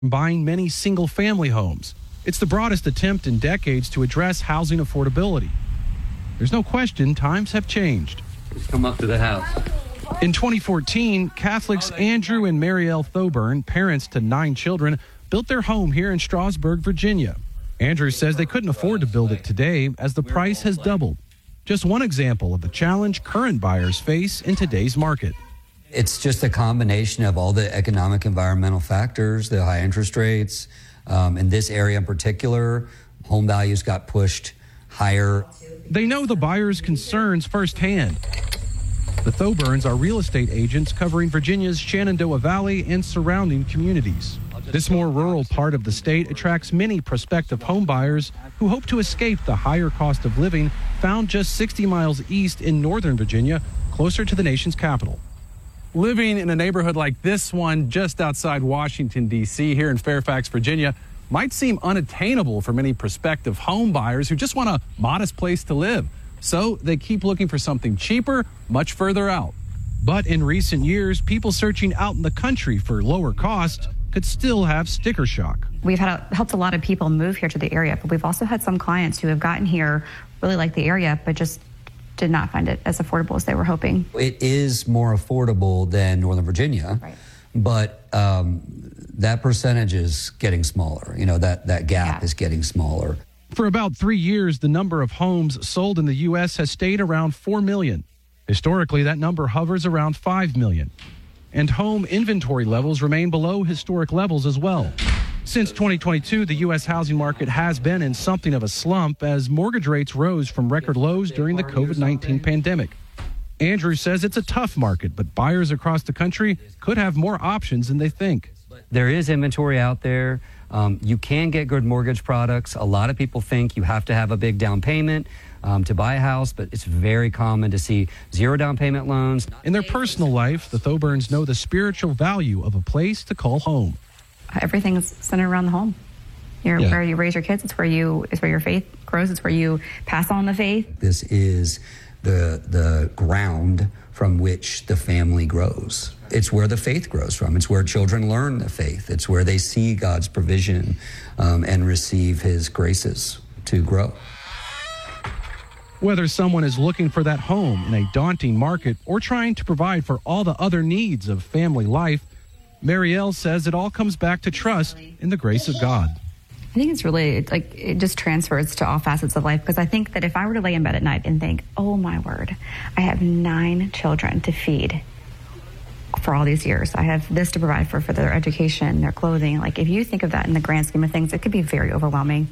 buying many single-family homes. It's the broadest attempt in decades to address housing affordability. There's no question times have changed. Come up to the house. In 2014, Catholics Andrew and Marielle Thoburn, parents to 9 children, built their home here in Strasburg, Virginia. Andrew says they couldn't afford to build it today as the price has doubled. Just one example of the challenge current buyers face in today's market. It's just a combination of all the economic, environmental factors, the high interest rates. In this area in particular, home values got pushed higher. They know the buyers' concerns firsthand. The Thoburns are real estate agents covering Virginia's Shenandoah Valley and surrounding communities. This more rural part of the state attracts many prospective home buyers who hope to escape the higher cost of living found just 60 miles east in northern Virginia, closer to the nation's capital. Living in a neighborhood like this one just outside Washington, D.C., here in Fairfax, Virginia, might seem unattainable for many prospective home buyers who just want a modest place to live. So they keep looking for something cheaper, much further out. But in recent years, people searching out in the country for lower cost could still have sticker shock. We've helped a lot of people move here to the area, but we've also had some clients who have gotten here, really like the area, but just did not find it as affordable as they were hoping. It is more affordable than Northern Virginia, right, but that percentage is getting smaller. You know, that gap is getting smaller. For about 3 years, the number of homes sold in the U.S. has stayed around 4 million. Historically, that number hovers around 5 million. And home inventory levels remain below historic levels as well. Since 2022, the U.S. housing market has been in something of a slump as mortgage rates rose from record lows during the COVID-19 pandemic. Andrew says it's a tough market, but buyers across the country could have more options than they think. There is inventory out there. You can get good mortgage products. A lot of people think you have to have a big down payment to buy a house, but it's very common to see zero down payment loans. In their personal life, the Thoburns know the spiritual value of a place to call home. Everything is centered around the home. Where you raise your kids, it's where your faith grows, it's where you pass on the faith. This is the ground from which the family grows. It's where the faith grows from. It's where children learn the faith. It's where they see God's provision and receive his graces to grow. Whether someone is looking for that home in a daunting market or trying to provide for all the other needs of family life, Marielle says it all comes back to trust in the grace of God. I think it's really, it just transfers to all facets of life, because I think that if I were to lay in bed at night and think, oh my word, I have 9 children to feed for all these years. I have this to provide for their education, their clothing. Like, if you think of that in the grand scheme of things, it could be very overwhelming.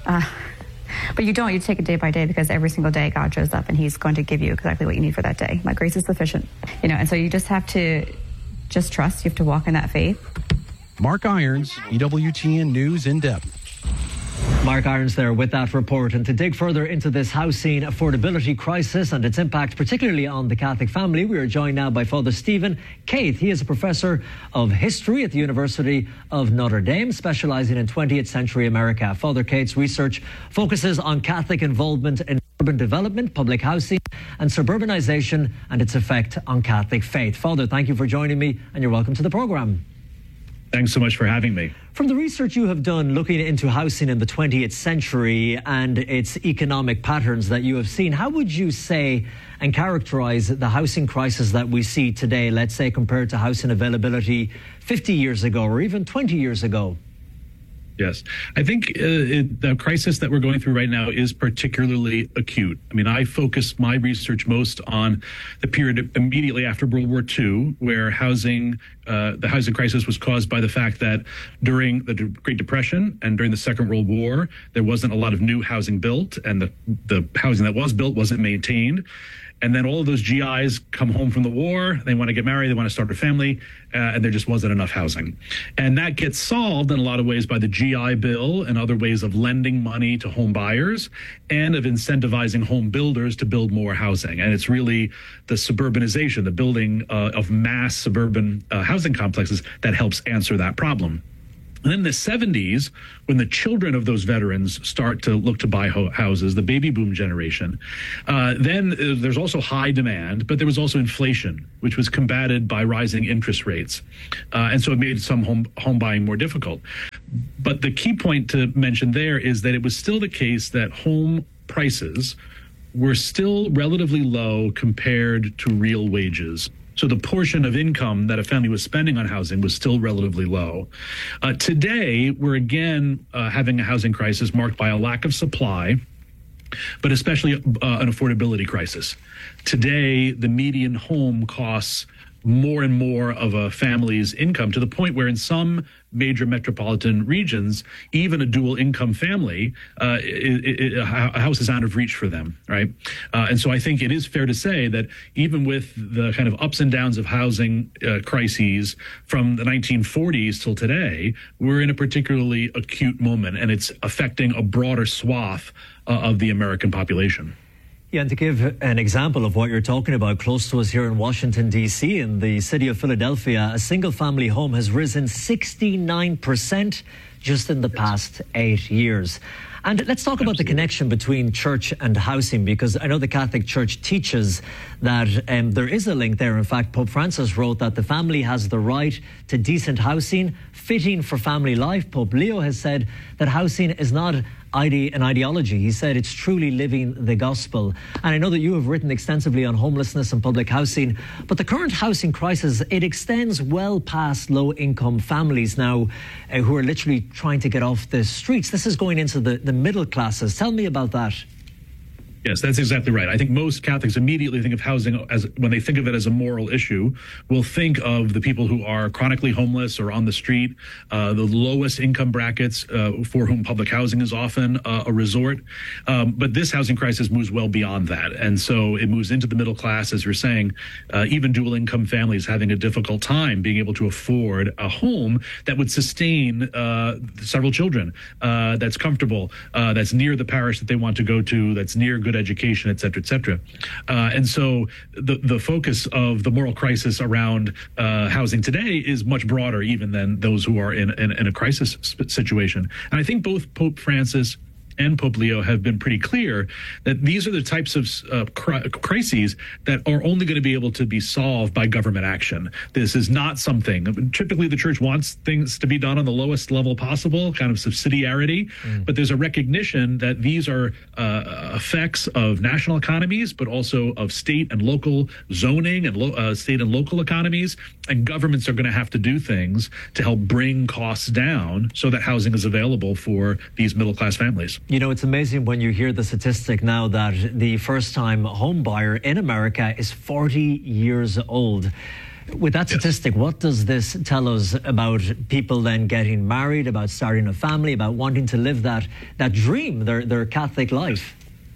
But you don't. You take it day by day, because every single day God shows up and he's going to give you exactly what you need for that day. My grace is sufficient. And so you just have to just trust. You have to walk in that faith. Mark Irons, EWTN News in Depth. Mark Irons there with that report. And to dig further into this housing affordability crisis and its impact, particularly on the Catholic family, we are joined now by Father Stephen Keith. He is a professor of history at the University of Notre Dame, specializing in 20th century America. Father Keith's research focuses on Catholic involvement in urban development, public housing, and suburbanization and its effect on Catholic faith. Father, thank you for joining me, and you're welcome to the program. Thanks so much for having me. From the research you have done looking into housing in the 20th century and its economic patterns that you have seen, how would you say and characterize the housing crisis that we see today, let's say compared to housing availability 50 years ago or even 20 years ago? Yes, I think the crisis that we're going through right now is particularly acute. I mean, I focus my research most on the period immediately after World War II, where the housing crisis was caused by the fact that during the Great Depression and during the Second World War, there wasn't a lot of new housing built, and the housing that was built wasn't maintained. And then all of those GIs come home from the war, they want to get married, they want to start a family, and there just wasn't enough housing. And that gets solved in a lot of ways by the GI Bill and other ways of lending money to home buyers and of incentivizing home builders to build more housing. And it's really the suburbanization, the building of mass suburban housing complexes that helps answer that problem. And then in the 70s, when the children of those veterans start to look to buy houses, the baby boom generation, then there's also high demand, but there was also inflation, which was combated by rising interest rates. And so it made some home buying more difficult. But the key point to mention there is that it was still the case that home prices were still relatively low compared to real wages. So the portion of income that a family was spending on housing was still relatively low. Today, we're again having a housing crisis marked by a lack of supply, but especially an affordability crisis. Today, the median home costs more and more of a family's income, to the point where in some major metropolitan regions, even a dual income family, a house is out of reach for them, right? And so I think it is fair to say that even with the kind of ups and downs of housing crises from the 1940s till today, we're in a particularly acute moment, and it's affecting a broader swath of the American population. Yeah, and to give an example of what you're talking about, close to us here in Washington, D.C., in the city of Philadelphia, a single-family home has risen 69% just in the past 8 years. And let's talk about the connection between church and housing, because I know the Catholic Church teaches that there is a link there. In fact, Pope Francis wrote that the family has the right to decent housing, fitting for family life. Pope Leo has said that housing is not an ideology. He said it's truly living the gospel. And I know that you have written extensively on homelessness and public housing, but the current housing crisis, it extends well past low-income families now who are literally trying to get off the streets. This is going into the middle classes. Tell me about that. Yes, that's exactly right. I think most Catholics immediately think of housing as, when they think of it as a moral issue, will think of the people who are chronically homeless or on the street, the lowest income brackets for whom public housing is often a resort. But this housing crisis moves well beyond that. And so it moves into the middle class, as you're saying, even dual income families having a difficult time being able to afford a home that would sustain several children, that's comfortable, that's near the parish that they want to go to, that's near good education, et cetera, et cetera. And so the focus of the moral crisis around housing today is much broader even than those who are in a crisis situation. And I think both Pope Francis and Pope Leo have been pretty clear that these are the types of crises that are only going to be able to be solved by government action. This is not something, typically the church wants things to be done on the lowest level possible, kind of subsidiarity, but there's a recognition that these are effects of national economies, but also of state and local zoning and state and local economies, and governments are going to have to do things to help bring costs down so that housing is available for these middle-class families. You know, it's amazing when you hear the statistic now that the first-time home buyer in America is 40 years old. With that statistic, what does this tell us about people then getting married, about starting a family, about wanting to live that dream, their Catholic life?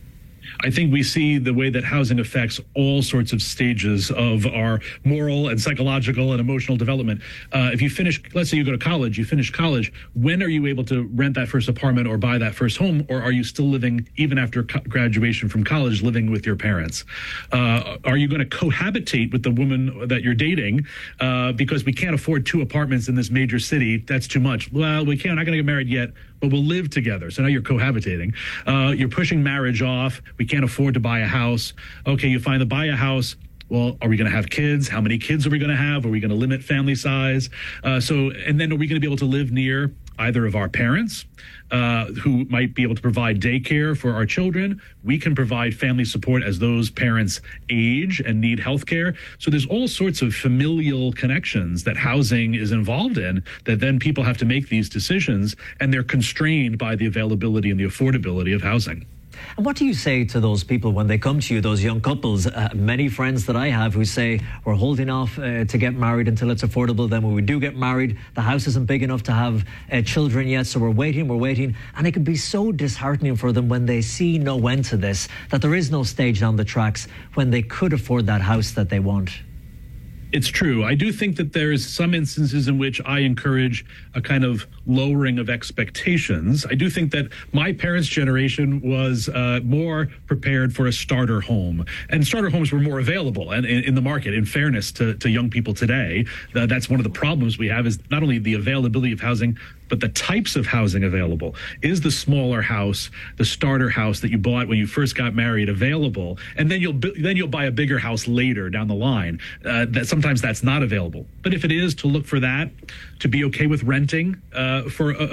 I think we see the way that housing affects all sorts of stages of our moral and psychological and emotional development. If you finish, let's say you go to college, you finish college, when are you able to rent that first apartment or buy that first home? Or are you still living, even after graduation from college, living with your parents? Are you going to cohabitate with the woman that you're dating because we can't afford 2 apartments in this major city? That's too much. Well, we can't, not going to get married yet, but we'll live together. So now you're cohabitating. You're pushing marriage off. We can't afford to buy a house. Okay, you finally buy a house. Well, are we going to have kids? How many kids are we going to have? Are we going to limit family size? And then are we going to be able to live near either of our parents who might be able to provide daycare for our children? We can provide family support as those parents age and need health care. So there's all sorts of familial connections that housing is involved in that then people have to make these decisions, and they're constrained by the availability and the affordability of housing. And what do you say to those people when they come to you, those young couples? Many friends that I have who say, we're holding off to get married until it's affordable. Then when we do get married, the house isn't big enough to have children yet. So we're waiting. And it can be so disheartening for them when they see no end to this, that there is no stage down the tracks when they could afford that house that they want. It's true. I do think that there's some instances in which I encourage a kind of lowering of expectations. I do think that my parents' generation was more prepared for a starter home, and starter homes were more available and in the market. In fairness to young people today, that's one of the problems we have, is not only the availability of housing, but the types of housing available. Is the smaller house, the starter house that you bought when you first got married, available? And then you'll buy a bigger house later down the line. That sometimes that's not available. But if it is, to look for that, to be okay with renting for